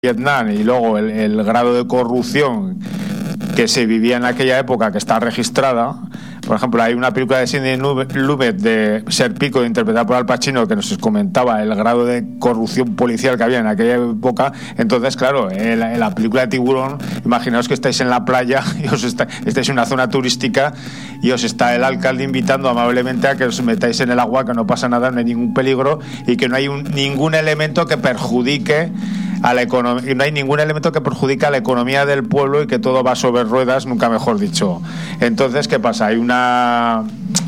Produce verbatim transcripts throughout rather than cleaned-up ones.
Vietnam y luego el, el grado de corrupción que se vivía en aquella época, que está registrada. Por ejemplo, hay una película de Sidney Lumet de Serpico, interpretada por Al Pacino, que nos comentaba el grado de corrupción policial que había en aquella época. Entonces, claro, en la, en la película de Tiburón, imaginaos que estáis en la playa y os está, estáis en una zona turística y os está el alcalde invitando amablemente a que os metáis en el agua, que no pasa nada, no hay ningún peligro y que no hay un, ningún elemento que perjudique a la economía, no hay ningún elemento que perjudique a la economía del pueblo y que todo va sobre ruedas, nunca mejor dicho. Entonces, ¿qué pasa? Hay una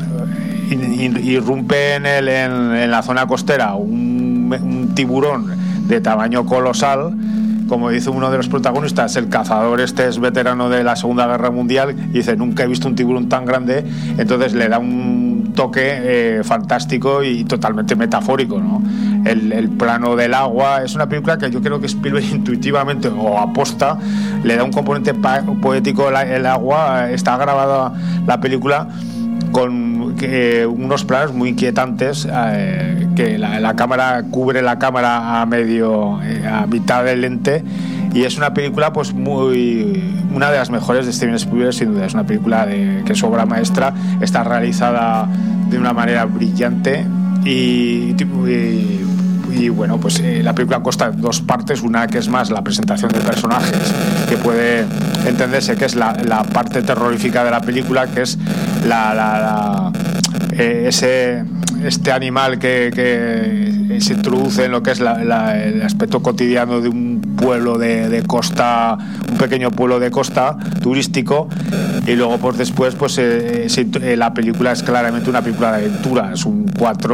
irrumpe en, el, en, en la zona costera un, un tiburón de tamaño colosal. Como dice uno de los protagonistas, el cazador este es veterano de la Segunda Guerra Mundial y dice, nunca he visto un tiburón tan grande. Entonces le da un toque eh, fantástico y totalmente metafórico, ¿no? El, el plano del agua es una película que yo creo que Spielberg intuitivamente o aposta le da un componente pa- poético. La, el agua, está grabada la película con eh, unos planos muy inquietantes, eh, que la, la cámara cubre la cámara a medio, eh, a mitad del lente, y es una película pues muy, una de las mejores de Steven Spielberg, sin duda. Es una película de, que es obra maestra, está realizada de una manera brillante y, y y bueno, pues eh, la película consta de dos partes, una que es más la presentación de personajes, que puede entenderse que es la, la parte terrorífica de la película, que es la, la, la eh, ese este animal que, que se introduce en lo que es la, la, el aspecto cotidiano de un pueblo de, de costa, un pequeño pueblo de costa turístico, y luego pues después pues eh, se, eh, la película es claramente una película de aventura, es un cuatro